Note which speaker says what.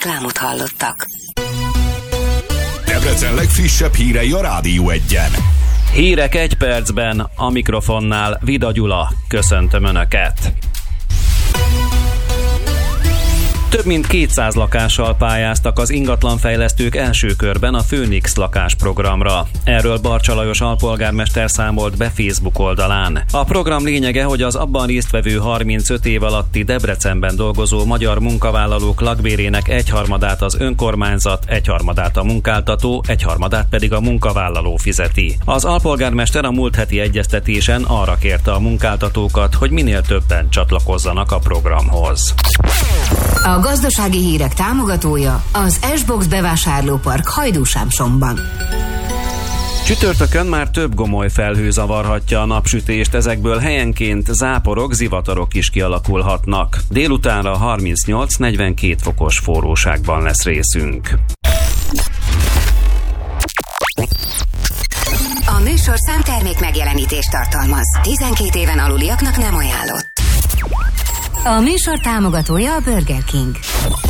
Speaker 1: Reklámot hallottak.
Speaker 2: Debrecen legfrissebb hírei a Rádió 1-en.
Speaker 3: Hírek egy percben, a mikrofonnál Vida Gyula. Köszöntöm Önöket! Több mint 200 lakással pályáztak az ingatlanfejlesztők első körben a Főnix lakásprogramra. Erről Barcsa Lajos alpolgármester számolt be Facebook oldalán. A program lényege, hogy az abban résztvevő 35 év alatti Debrecenben dolgozó magyar munkavállalók lakbérének egyharmadát az önkormányzat, egyharmadát a munkáltató, egyharmadát pedig a munkavállaló fizeti. Az alpolgármester a múlt heti egyeztetésen arra kérte a munkáltatókat, hogy minél többen csatlakozzanak a programhoz.
Speaker 1: A gazdasági hírek támogatója az S-Box bevásárlópark Hajdúsámsomban.
Speaker 3: Csütörtökön már több gomoly felhő zavarhatja a napsütést, ezekből helyenként záporok, zivatarok is kialakulhatnak. Délutánra 38-42 fokos forróságban lesz részünk.
Speaker 1: A műsor számtermék megjelenítést tartalmaz. 12 éven aluliaknak nem ajánlott. A műsor támogatója a Burger King.